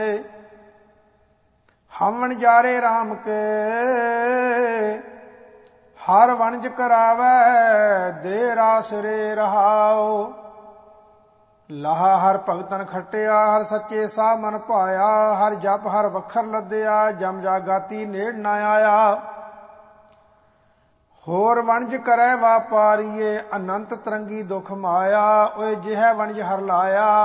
हम वणजारे राम के हर वणज करावै दे रास रे रहाओ। लाहा हर भगतन खटिया हर सच्चे सा मन पाया। हर जप हर वखर लद्या जम जागाती नेड़ न आया। होर वणज करै वापारीए अनंत तरंगी दुख माया। ओए जिह वणज हर लाया